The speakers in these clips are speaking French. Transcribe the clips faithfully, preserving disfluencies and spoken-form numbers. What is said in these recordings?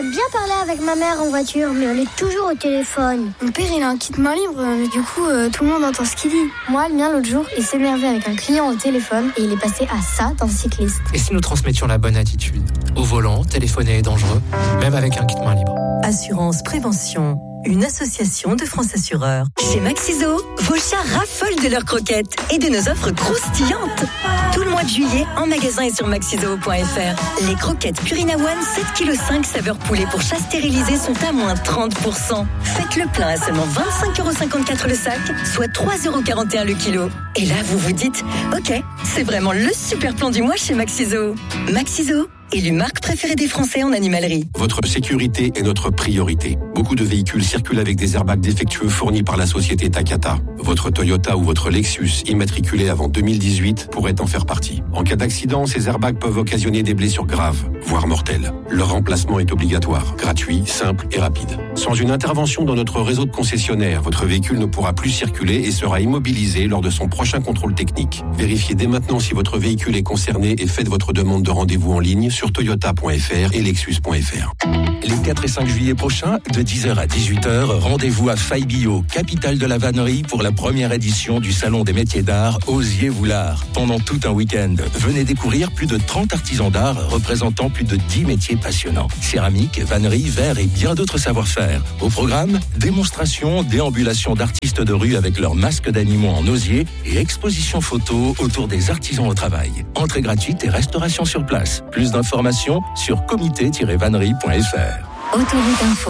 J'aime bien parler avec ma mère en voiture, mais elle est toujours au téléphone. Mon père, il a un kit main libre, mais du coup, euh, tout le monde entend ce qu'il dit. Moi, le mien, l'autre jour, il s'énervait avec un client au téléphone et il est passé à ça d'un cycliste. Et si nous transmettions la bonne attitude ? Au volant, téléphoner est dangereux, même avec un kit main libre. Assurance Prévention, une association de France Assureurs. Chez Maxiso, vos chats raffolent de leurs croquettes et de nos offres croustillantes. Tout le mois de juillet, en magasin et sur maxiso point f r. Les croquettes Purina One sept virgule cinq kilos saveur poulet pour chat stérilisé sont à moins trente pour cent. Faites le plein à seulement vingt-cinq euros cinquante-quatre le sac, soit trois euros quarante et un le kilo. Et là, vous vous dites, ok, c'est vraiment le super plan du mois chez Maxiso. Maxiso, élu marque préférée des Français en animalerie. Votre sécurité est notre priorité. Beaucoup de véhicules circulent avec des airbags défectueux fournis par la société Takata. Votre Toyota ou votre Lexus, immatriculé avant deux mille dix-huit, pourrait en faire partie. En cas d'accident, ces airbags peuvent occasionner des blessures graves, voire mortelles. Leur remplacement est obligatoire, gratuit, simple et rapide. Sans une intervention dans notre réseau de concessionnaires, votre véhicule ne pourra plus circuler et sera immobilisé lors de son prochain contrôle technique. Vérifiez dès maintenant si votre véhicule est concerné et faites votre demande de rendez-vous en ligne sur toyota point f r et lexus point f r. Les quatre et cinq juillet prochains, de dix heures à dix-huit heures, rendez-vous à Faille-Billot, capitale de la vannerie, pour la première édition du Salon des métiers d'art Osier-Voulard. Pendant tout un week-end, venez découvrir plus de trente artisans d'art représentant plus de dix métiers passionnants. Céramique, vannerie, verre et bien d'autres savoir-faire. Au programme, démonstration, déambulation d'artistes de rue avec leurs masques d'animaux en osier et exposition photo autour des artisans au travail. Entrée gratuite et restauration sur place. Plus d'informations sur comité tiret vannerie point f r. Autoroute Info.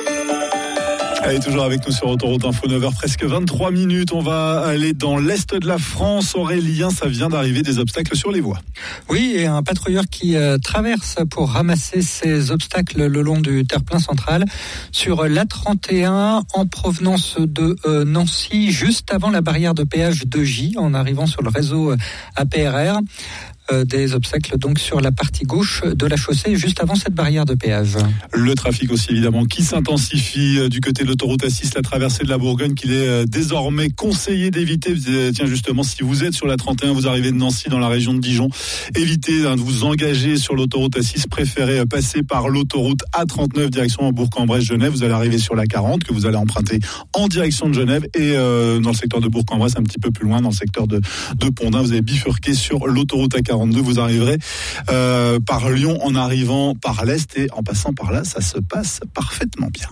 Allez, toujours avec nous sur Autoroute Info, neuf heures presque vingt-trois minutes. On va aller dans l'est de la France. Aurélien, ça vient d'arriver des obstacles sur les voies. Oui, et un patrouilleur qui euh, traverse pour ramasser ces obstacles le long du terre-plein central sur l'A trente et un en provenance de euh, Nancy, juste avant la barrière de péage de J, en arrivant sur le réseau A P R R. Euh, des obstacles donc sur la partie gauche de la chaussée, juste avant cette barrière de péage. Le trafic aussi évidemment qui s'intensifie du côté de l'autoroute A six, la traversée de la Bourgogne, qu'il est désormais conseillé d'éviter. Tiens, justement, si vous êtes sur la trente et un, vous arrivez de Nancy dans la région de Dijon, évitez de vous engager sur l'autoroute A six, préférez passer par l'autoroute A trente-neuf direction Bourg-en-Bresse-Genève. Vous allez arriver sur la quarante que vous allez emprunter en direction de Genève, et euh, dans le secteur de Bourg-en-Bresse, un petit peu plus loin dans le secteur de, de Pondin, vous allez bifurquer sur l'autoroute A quarante. Vous arriverez euh, par Lyon en arrivant par l'Est, et en passant par là, ça se passe parfaitement bien.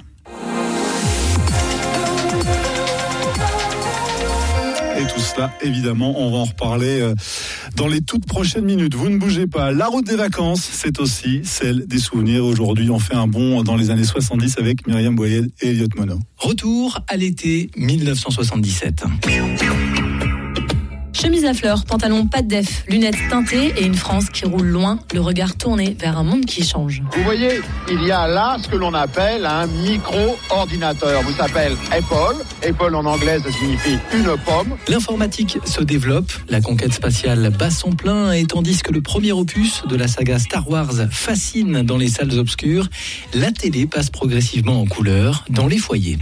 Et tout cela, évidemment, on va en reparler euh, dans les toutes prochaines minutes. Vous ne bougez pas. La route des vacances, c'est aussi celle des souvenirs. Aujourd'hui, on fait un bond dans les années soixante-dix avec Myriam Boyel et Elliot Monod. Retour à l'été dix-neuf cent soixante-dix-sept. Chemise à fleurs, pantalon pas de def, lunettes teintées et une France qui roule loin, le regard tourné vers un monde qui change. Vous voyez, il y a là ce que l'on appelle un micro-ordinateur. Vous s'appelle Apple. Apple en anglais, ça signifie une pomme. L'informatique se développe, la conquête spatiale bat son plein, et tandis que le premier opus de la saga Star Wars fascine dans les salles obscures, la télé passe progressivement en couleur dans les foyers.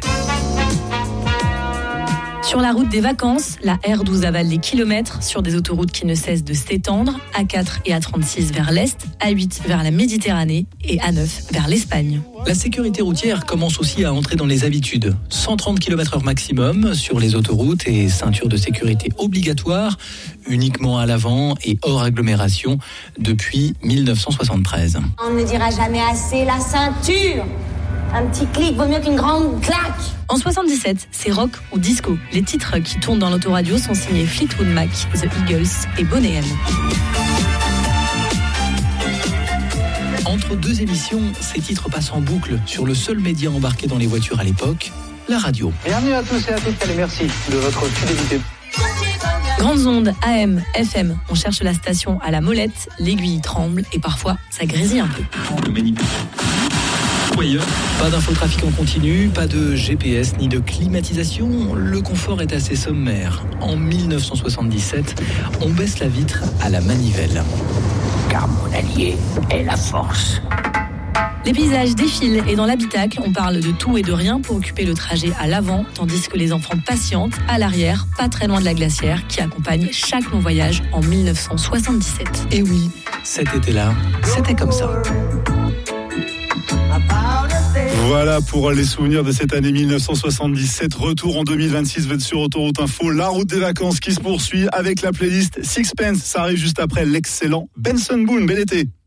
Sur la route des vacances, la R douze avale les kilomètres sur des autoroutes qui ne cessent de s'étendre, A quatre et A trente-six vers l'Est, A huit vers la Méditerranée et A neuf vers l'Espagne. La sécurité routière commence aussi à entrer dans les habitudes. cent trente kilomètres heure maximum sur les autoroutes et ceinture de sécurité obligatoire, uniquement à l'avant et hors agglomération depuis dix-neuf cent soixante-treize. On ne dira jamais assez la ceinture. Un petit clic vaut mieux qu'une grande claque. En soixante-dix-sept, c'est rock ou disco. Les titres qui tournent dans l'autoradio sont signés Fleetwood Mac, The Eagles et Boney M. Entre deux émissions, ces titres passent en boucle sur le seul média embarqué dans les voitures à l'époque, la radio. Bienvenue à tous et à toutes, et merci de votre fidélité. Grandes ondes, A M, F M, on cherche la station à la molette, l'aiguille tremble et parfois ça grésille un peu. Le manipule. Pas d'infotrafic en continu, pas de G P S ni de climatisation, le confort est assez sommaire. En dix-neuf cent soixante-dix-sept, on baisse la vitre à la manivelle. Car mon allié est la force. Les paysages défilent et dans l'habitacle, on parle de tout et de rien pour occuper le trajet à l'avant, tandis que les enfants patientent à l'arrière, pas très loin de la glacière, qui accompagne chaque long voyage en dix-neuf cent soixante-dix-sept. Et oui, cet été-là, c'était comme ça. Papa. Voilà pour les souvenirs de cette année mille neuf cent soixante-dix-sept. Retour en deux mille vingt-six, vous êtes sur Autoroute Info. La route des vacances qui se poursuit avec la playlist Sixpence. Ça arrive juste après l'excellent Benson Boone. Bel été.